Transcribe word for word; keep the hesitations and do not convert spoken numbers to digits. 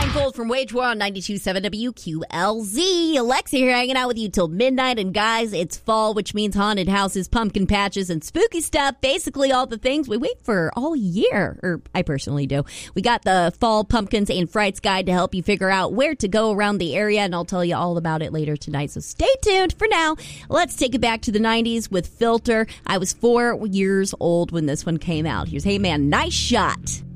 Ryan Gold from Wage War on ninety-two point seven W Q L Z. Alexa here hanging out with you till midnight. And guys, it's fall, which means haunted houses, pumpkin patches, and spooky stuff. Basically all the things we wait for all year. Or I personally do. We got the Fall Pumpkins and Frights Guide to help you figure out where to go around the area. And I'll tell you all about it later tonight. So stay tuned. For now, let's take it back to the nineties with Filter. I was four years old when this one came out. Here's Hey Man, Nice Shot.